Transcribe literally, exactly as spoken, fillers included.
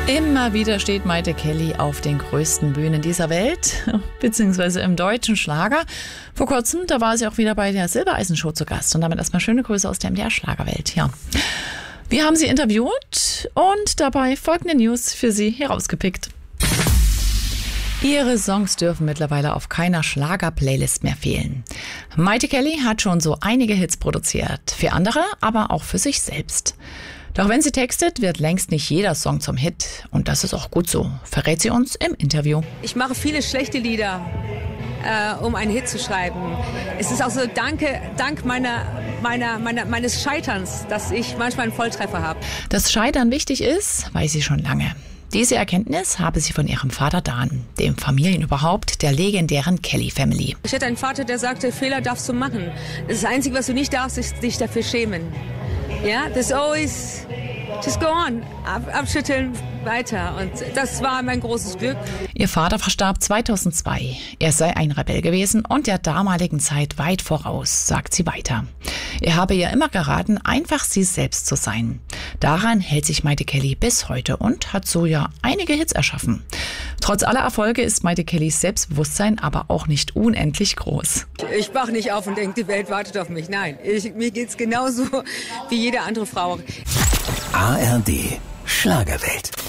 Immer wieder steht Maite Kelly auf den größten Bühnen dieser Welt, beziehungsweise im deutschen Schlager. Vor kurzem, da war sie auch wieder bei der Silbereisen-Show zu Gast und damit erstmal schöne Grüße aus der M D R-Schlagerwelt. Ja. Wir haben sie interviewt und dabei folgende News für Sie herausgepickt. Ihre Songs dürfen mittlerweile auf keiner Schlager-Playlist mehr fehlen. Maite Kelly hat schon so einige Hits produziert, für andere, aber auch für sich selbst. Doch wenn sie textet, wird längst nicht jeder Song zum Hit. Und das ist auch gut so, verrät sie uns im Interview. Ich mache viele schlechte Lieder, äh, um einen Hit zu schreiben. Es ist auch so danke, dank meiner, meiner, meiner, meines Scheiterns, dass ich manchmal einen Volltreffer habe. Dass Scheitern wichtig ist, weiß sie schon lange. Diese Erkenntnis habe sie von ihrem Vater Dan, dem Familienoberhaupt der legendären Kelly Family. Ich hatte einen Vater, der sagte, Fehler darfst du machen. Das Einzige, was du nicht darfst, ist dich dafür schämen. Ja, das always, just go on, Ab, abschütteln, weiter. Und das war mein großes Glück. Ihr Vater verstarb zweitausendzwei. Er sei ein Rebell gewesen und der damaligen Zeit weit voraus, sagt sie weiter. Er habe ihr immer geraten, einfach sie selbst zu sein. Daran hält sich Maite Kelly bis heute und hat so ja einige Hits erschaffen. Trotz aller Erfolge ist Maite Kellys Selbstbewusstsein aber auch nicht unendlich groß. Ich wach nicht auf und denke, die Welt wartet auf mich. Nein, ich, mir geht's genauso wie jede andere Frau. A R D Schlagerwelt.